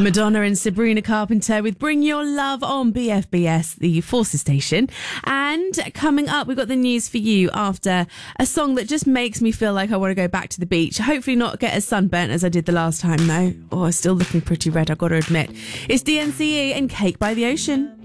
Madonna and Sabrina Carpenter with Bring Your Love on BFBS, the Forces station. And coming up, we've got the news for you after a song that just makes me feel like I want to go back to the beach. Hopefully not get as sunburnt as I did the last time, though. Oh, still looking pretty red, I've got to admit. It's DNCE and Cake by the Ocean.